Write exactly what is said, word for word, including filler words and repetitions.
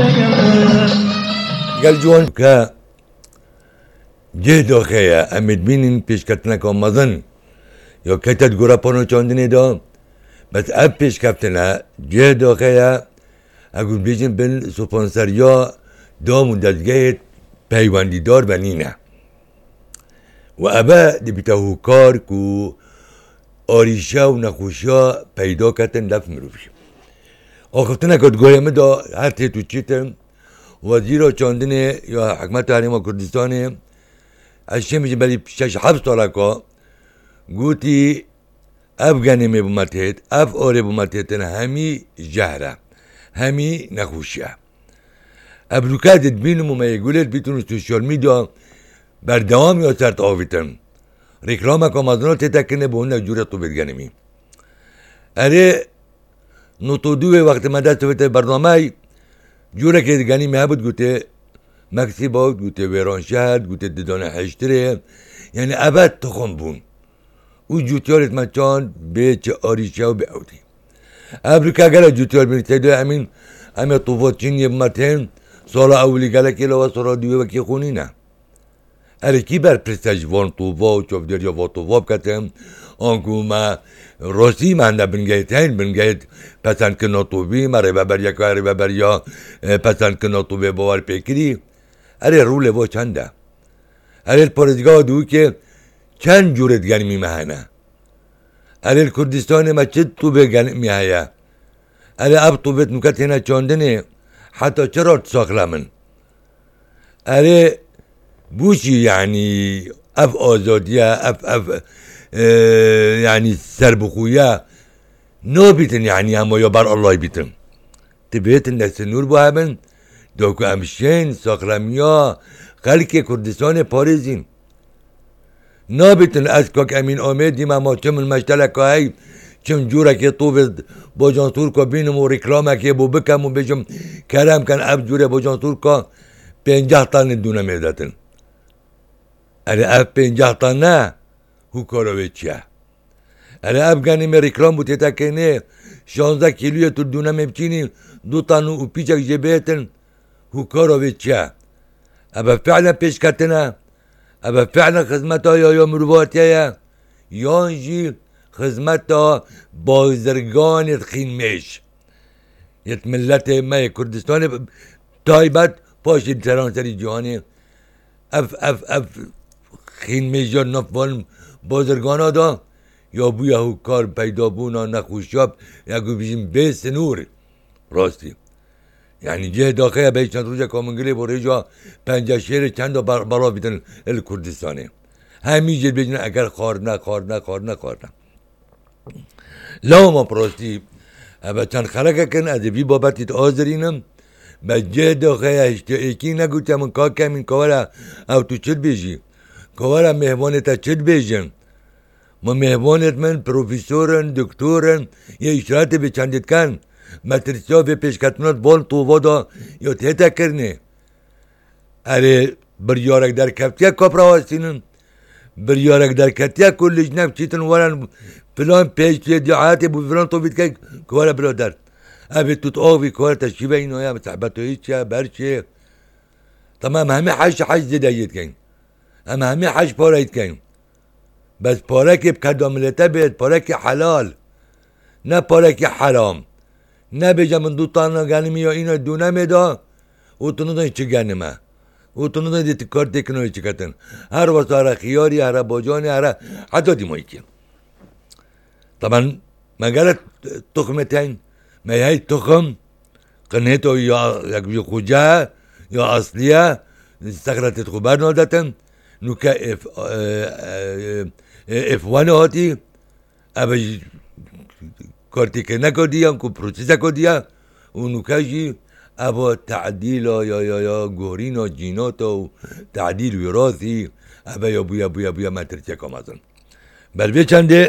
گل جوان که جه داخیه امید بینین پیشکتنه که آمازن یا کتت گورا پانو چاندنی دا بس اب پیشکتنه جه داخیه اگر بیشن بین سپانسریا دام و دزگه پیواندی دار بنینه و ابا دی بیتا هوکار که آریشا و نخوشا پیدا کتن لف مروفی آخفتنه که گویمه دا هر تی تو چیتن وزیر چاندنه یا حکمت حریم کردستانه اشی میشه بلی شش هفت ساله که گوتی اف گنیمه بومتید اف آره بومتیدن همی جهره همی نخوشیه ابروکات بینم و میگولت بیتون سوشال میدیا بر دوام یا سرت آویتن رکلامه که مزنات تکنه به اون جوره تو بگنیمی اره نوتو دوه وقت مدت سویت برنامه جوره که گنیمه بود گوته مکسی بود گوته ویران شهر گوته ددانه هشتره یعنی ابد تخم بون او جوتیارت مچان به چه آریشه و به اودی ابریکا گله جوتیار بیرته دو امین همه طوفات چینی بمتین سالا اولی گله که لوا سالا دیوه وکی خونی نه اره کی بر پرستش وان طوفا و چوفدر یا وان طوفا بکتم آنکو ما روسی من ده بنگهید هین بنگهید پسند که نطوبی ما ره ببر یا که ره ببر یا پسند که نطوبی باور پیکری اره روله و چنده اره پارزگاه دو که چند جورت گرمی مهنه اره کردستان ما چه طوبه گرمی هیا اره اب طوبت نکت هنه چاندنه حتی چرا تساخلمن اره بوشی یعنی اف آزادیه اف اف یعنی سربخویه نو بیتن یعنی اما یا بر الله بیتن تبیتن دست نور بو همین دوکو امشین ساخلمیا خلق کردستان پاریزین نو بیتن از کاک امین آمدیم اما چم المشتلک های چم جوره که طوفت با جانسور که بینم و رکلامه که بو بکم و بجم کرم کن اب جوره با جانسور که پینجه تن دونه میدتن اره اب پینجه تن نه هوکاروی چیه اره اب گنی می رکلام بوده تا که نه شانزده کیلوی تو دونه میبچینی دو تانو و پیچک جبهتن هوکاروی چیه ابا فعلا پیش کتنه ابا فعلا خدمت ها یا یا مروباتیه یانجی خدمت ها بازرگان خین میش یت ملت ما کردستان تایبت پاشید سرانسری جهانی اف اف اف خین میش یا نفوان بازرگان ها دا یا بویا هو کار پیدا بونا نخوشیاب یا گو بیشیم به سنور راستی یعنی جه داخل به چند روزه کامنگلی بوری جا پنجه شهر چند بر برا بیتن ال کردستانه همین جد بجنه اگر خار نه خار نه خار نه خار نه لاو ما پراستی اما چند خلقه کن از بی بابتیت آزرینم به جه داخل هشته ایکی نگوتم من که کمین کوالا او تو چد بیجی کوالا مهمانت چد بیجن ما مهمانت من پروفیسورن دکتورن یه اشارت به چندت کن مترسیا و پیشکتنات بال طوفا دا یا تیتا کرنه اره بریارک در کفتیا کپرا واسینن بریارک در کفتیا کلش نف چیتن ورن فلان پیش توی دیعاتی بو فلان طوفیت که کوالا برادر اوی توت آوی کوالا تشیبه اینو یا صحبتوی چه برچه تمام همه حش حش زدایت کن اما همه حش پارایت کن بس پاره که بکداملته بید پاره که حلال نه پاره که حرام نه بجا من دو تانا گنمی یا اینا دونه میدا او تنو دانی چه گنمه او تنو دانی دیتی کار تکنوی چه کتن هر واسه هر خیاری هر باجانی هر حتی دیمایی که طبعا مگرد تخمتین میهای تخم قنهتو یا یک خوجه یا اصلیه سخرتت خوبر نادتن نوکه اف اف وان هاتی ابا کارتی که نکردیم که پروسیس کردیم و نوکهشی ابا تعدیل یا یا یا گوهرین و جینات و تعدیل وراثی ابا یا بویا بویا بویا مترچه کامازن بل چنده